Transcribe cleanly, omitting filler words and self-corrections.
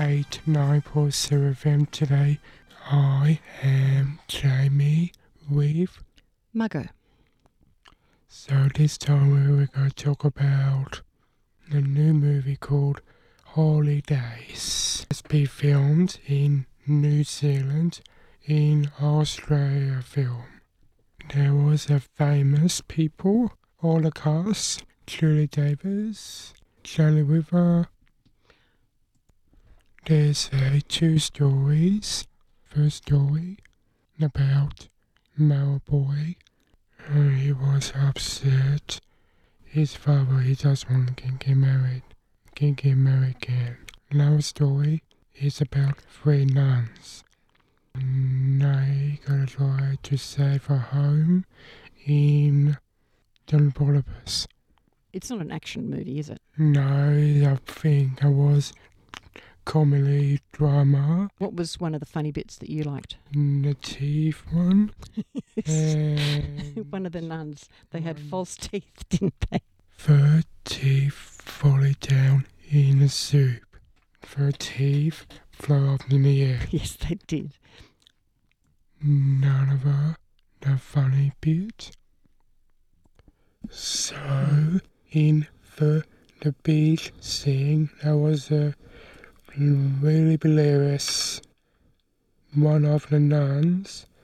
89.0 FM today. I am Jamie with Muggo. So this time we're going to talk about the new movie called Holidays. It's been filmed in New Zealand in Australia film. There was a famous people, all the cast, Julie Davis, Johnny Weaver. There's two stories. First story about Boy. He was upset. His father, he just want to get married. Can't get married again. Another story is about three nuns. They gotta try to save a home in John Bolivus. It's not an action movie, is it? No, I think it was comedy drama. What was one of the funny bits that you liked? The teeth one. One of the nuns. They had false teeth, didn't they? Her teeth falling down in the soup. Her teeth flew up in the air. Yes, they did. None of her the funny bit. So, in the beach scene, there was a really hilarious. One of the nuns